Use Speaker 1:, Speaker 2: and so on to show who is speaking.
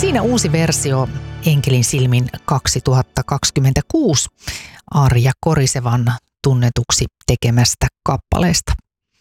Speaker 1: Siinä uusi versio Enkelin silmin 2026 Arja Korisevan tunnetuksi tekemästä kappaleesta.